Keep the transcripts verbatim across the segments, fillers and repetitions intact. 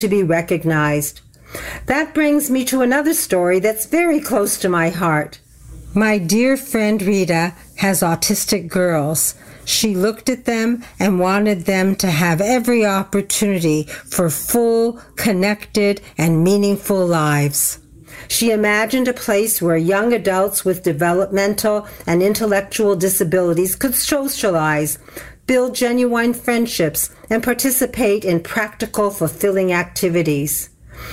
to be recognized. That brings me to another story that's very close to my heart. My dear friend Rita has autistic girls. She looked at them and wanted them to have every opportunity for full, connected, and meaningful lives. She imagined a place where young adults with developmental and intellectual disabilities could socialize, build genuine friendships, and participate in practical, fulfilling activities.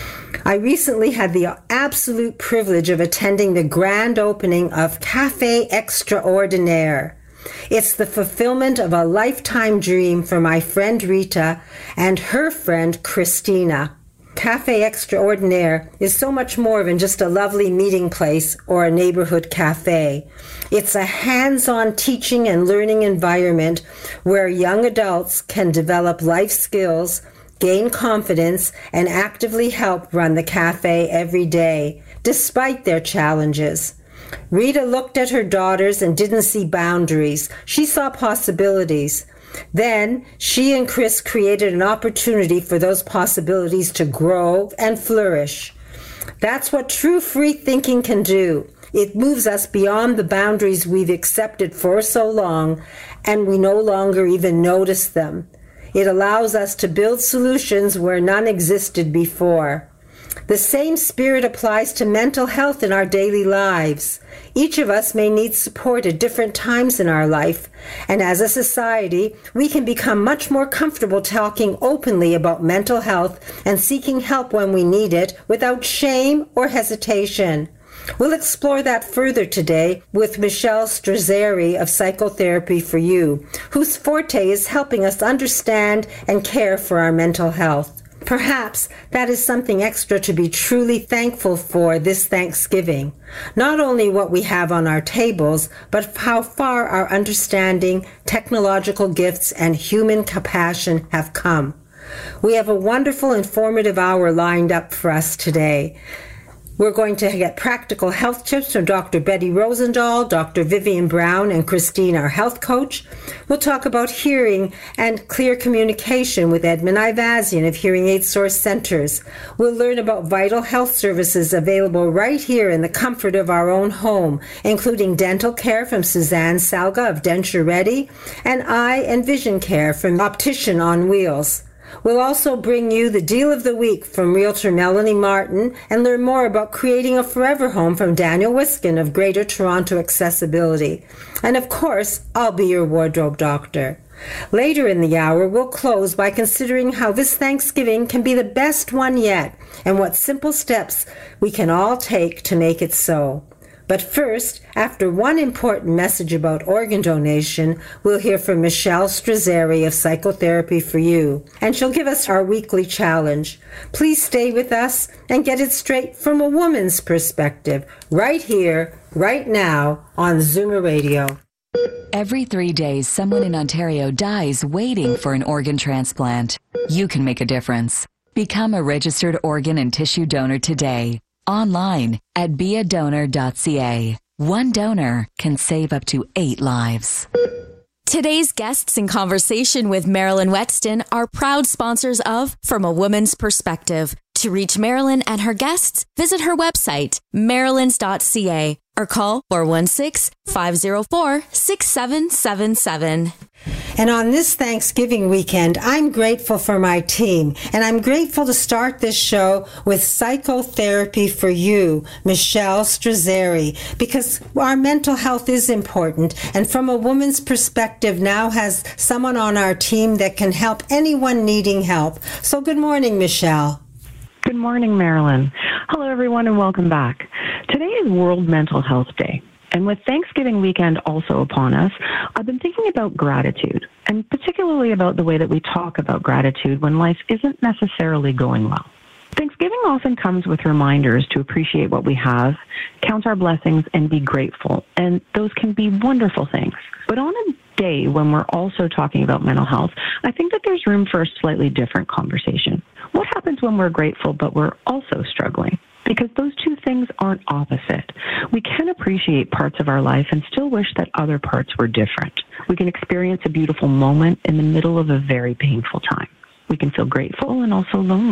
I recently had the absolute privilege of attending the grand opening of Café Extraordinaire. It's the fulfillment of a lifetime dream for my friend Rita and her friend Christina. Café Extraordinaire is so much more than just a lovely meeting place or a neighborhood cafe. It's a hands-on teaching and learning environment where young adults can develop life skills, gain confidence, and actively help run the cafe every day, despite their challenges. Rita looked at her daughters and didn't see boundaries. She saw possibilities. Then she and Chris created an opportunity for those possibilities to grow and flourish. That's what true free thinking can do. It moves us beyond the boundaries we've accepted for so long, and we no longer even notice them. It allows us to build solutions where none existed before. The same spirit applies to mental health in our daily lives. Each of us may need support at different times in our life, and as a society, we can become much more comfortable talking openly about mental health and seeking help when we need it without shame or hesitation. We'll explore that further today with Michelle Strazzeri of Psychotherapy for You, whose forte is helping us understand and care for our mental health. Perhaps that is something extra to be truly thankful for this Thanksgiving. Not only what we have on our tables, but how far our understanding, technological gifts, and human compassion have come. We have a wonderful, informative hour lined up for us today. We're going to get practical health tips from Doctor Betty Rosendahl, Doctor Vivian Brown, and Christine, our health coach. We'll talk about hearing and clear communication with Edmund Ivazian of Hearing Aid Source Centers. We'll learn about vital health services available right here in the comfort of our own home, including dental care from Suzanne Salga of Denture Ready, and eye and vision care from Optician on Wheels. We'll also bring you the Deal of the Week from Realtor Melanie Martin and learn more about creating a forever home from Daniel Wiskin of Greater Toronto Accessibility. And of course, I'll be your wardrobe doctor. Later in the hour, we'll close by considering how this Thanksgiving can be the best one yet and what simple steps we can all take to make it so. But first, after one important message about organ donation, we'll hear from Michelle Strazzeri of Psychotherapy for You, and she'll give us our weekly challenge. Please stay with us and get it straight from a woman's perspective, right here, right now, on Zoomer Radio. Every three days, someone in Ontario dies waiting for an organ transplant. You can make a difference. Become a registered organ and tissue donor today. Online at be a donor dot c a. One donor can save up to eight lives. Today's guests in conversation with Marilyn Wetston are proud sponsors of From a Woman's Perspective. To reach Marilyn and her guests, visit her website, marilyns dot c a, or call four one six, five zero four, six seven seven seven. And on this Thanksgiving weekend, I'm grateful for my team, and I'm grateful to start this show with Psychotherapy for You, Michelle Strazzeri, because our mental health is important, and From a Woman's Perspective now has someone on our team that can help anyone needing help. So good morning, Michelle. Good morning, Marilyn. Hello, everyone, and welcome back. Today is World Mental Health Day. And with Thanksgiving weekend also upon us, I've been thinking about gratitude, and particularly about the way that we talk about gratitude when life isn't necessarily going well. Thanksgiving often comes with reminders to appreciate what we have, count our blessings, and be grateful. And those can be wonderful things. But on a day when we're also talking about mental health, I think that there's room for a slightly different conversation. What happens when we're grateful but we're also struggling? Because those two things aren't opposite. We can appreciate parts of our life and still wish that other parts were different. We can experience a beautiful moment in the middle of a very painful time. We can feel grateful and also lonely.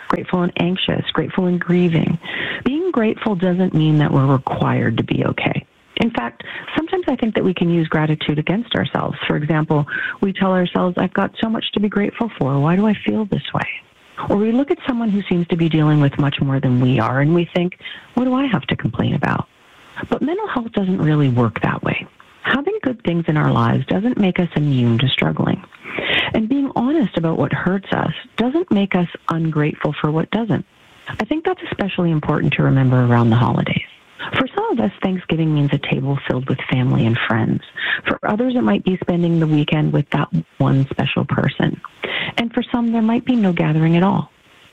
grateful and anxious, grateful and grieving. Being grateful doesn't mean that we're required to be okay. In fact, sometimes I think that we can use gratitude against ourselves. For example, we tell ourselves, I've got so much to be grateful for. Why do I feel this way? Or we look at someone who seems to be dealing with much more than we are, and we think, what do I have to complain about? But mental health doesn't really work that way. Having good things in our lives doesn't make us immune to struggling. And being honest about what hurts us doesn't make us ungrateful for what doesn't. I think that's especially important to remember around the holidays. For some of us, Thanksgiving means a table filled with family and friends. For others, it might be spending the weekend with that one special person. And for some, there might be no gathering at all.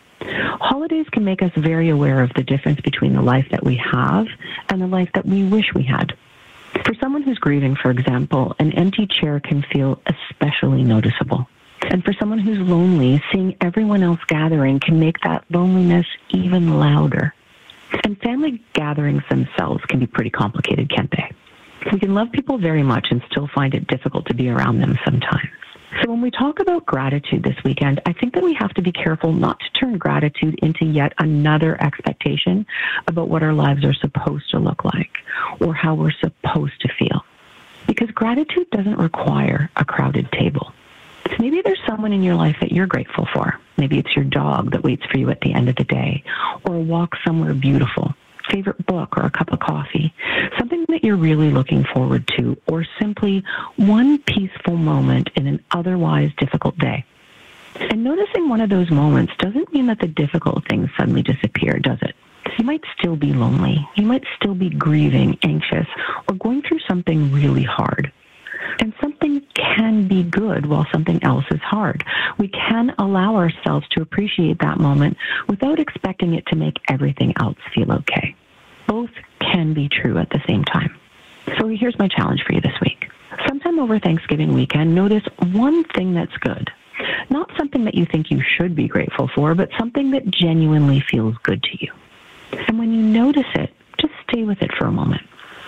Holidays can make us very aware of the difference between the life that we have and the life that we wish we had. For someone who's grieving, for example, an empty chair can feel especially noticeable. And for someone who's lonely, seeing everyone else gathering can make that loneliness even louder. And family gatherings themselves can be pretty complicated, can't they? We can love people very much and still find it difficult to be around them sometimes. So when we talk about gratitude this weekend, I think that we have to be careful not to turn gratitude into yet another expectation about what our lives are supposed to look like or how we're supposed to feel. Because gratitude doesn't require a crowded table. Maybe there's someone in your life that you're grateful for. Maybe it's your dog that waits for you at the end of the day, or a walk somewhere beautiful, favorite book, or a cup of coffee, something that you're really looking forward to, or simply one peaceful moment in an otherwise difficult day. And noticing one of those moments doesn't mean that the difficult things suddenly disappear, does it? You might still be lonely. You might still be grieving, anxious, or going through something really hard. And something can be good while something else is hard. We can allow ourselves to appreciate that moment without expecting it to make everything else feel okay. Both can be true at the same time. So here's my challenge for you this week. Sometime over Thanksgiving weekend, notice one thing that's good. Not something that you think you should be grateful for, but something that genuinely feels good to you. And when you notice it, just stay with it for a moment.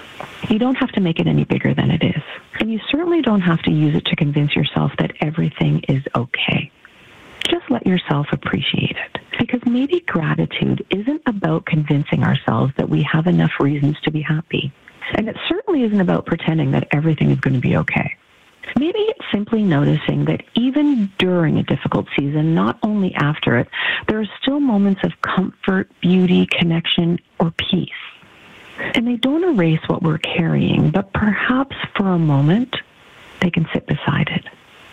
You don't have to make it any bigger than it is. And you certainly don't have to use it to convince yourself that everything is okay. Just let yourself appreciate it. Because maybe gratitude isn't about convincing ourselves that we have enough reasons to be happy. And it certainly isn't about pretending that everything is going to be okay. Maybe it's simply noticing that even during a difficult season, not only after it, there are still moments of comfort, beauty, connection, or peace. And they don't erase what we're carrying, but perhaps for a moment, they can sit beside it.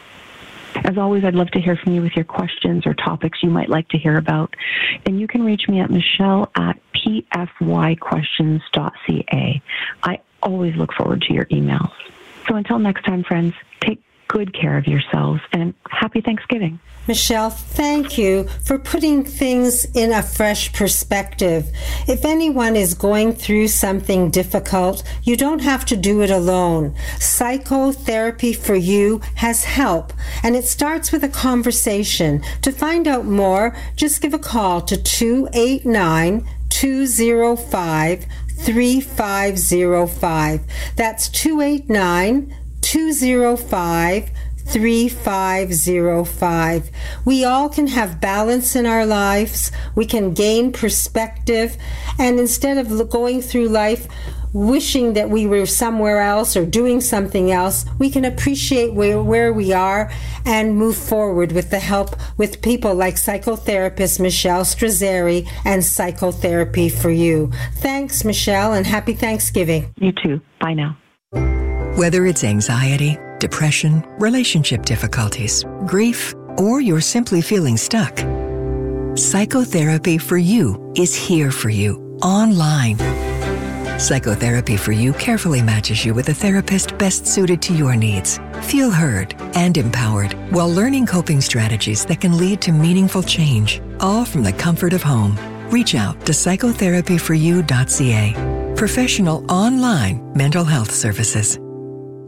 As always, I'd love to hear from you with your questions or topics you might like to hear about. And you can reach me at Michelle at p f y questions dot c a. I always look forward to your emails. So until next time, friends, take good care of yourselves and happy Thanksgiving. Michelle, thank you for putting things in a fresh perspective. If anyone is going through something difficult, you don't have to do it alone. Psychotherapy for You has help, and it starts with a conversation. To find out more, just give a call to two eight nine, two zero five, three five zero five. That's two eight nine, two zero five, three five zero five. We all can have balance in our lives. We can gain perspective. And instead of going through life wishing that we were somewhere else or doing something else, we can appreciate where, where we are and move forward with the help with people like psychotherapist Michelle Strazzeri and Psychotherapy for You. Thanks, Michelle, and happy Thanksgiving. You too. Bye now. Whether it's anxiety, depression, relationship difficulties, grief, or you're simply feeling stuck, Psychotherapy for You is here for you, online. Psychotherapy for You carefully matches you with a therapist best suited to your needs. Feel heard and empowered while learning coping strategies that can lead to meaningful change, all from the comfort of home. Reach out to psychotherapy for you dot c a. Professional online mental health services.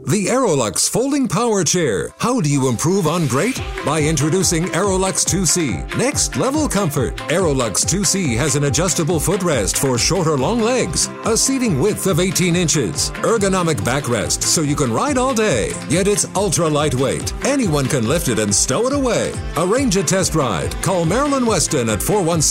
The Aerolux Folding Power Chair. How do you improve on great? By introducing Aerolux two C. Next level comfort. Aerolux two C has an adjustable footrest for short or long legs, a seating width of eighteen inches, ergonomic backrest so you can ride all day, yet it's ultra lightweight. Anyone can lift it and stow it away. Arrange a test ride. Call Marilyn Weston at four one six